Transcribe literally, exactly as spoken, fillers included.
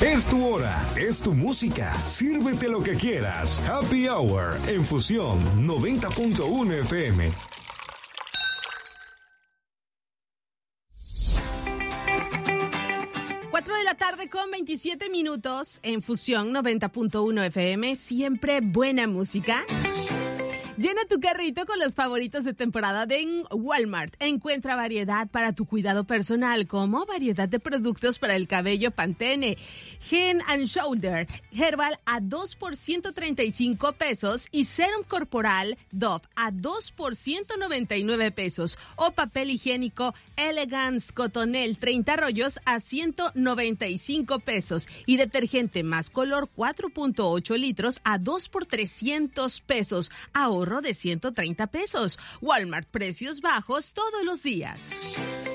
Es tu hora, es tu música. Sírvete lo que quieras. Happy Hour en Fusión noventa punto uno F M. cuatro de la tarde con veintisiete minutos en Fusión noventa punto uno F M. Siempre buena música. Llena tu carrito con los favoritos de temporada de Walmart. Encuentra variedad para tu cuidado personal, como variedad de productos para el cabello Pantene, Head and Shoulder, Herbal a dos por ciento treinta y cinco pesos y Serum Corporal Dove a dos por ciento noventa y nueve pesos. O papel higiénico Elegance Cotonel treinta rollos a ciento noventa y cinco pesos. Y detergente Más Color cuatro punto ocho litros a dos por trescientos pesos. Ahorro de ciento treinta pesos. Walmart, precios bajos todos los días.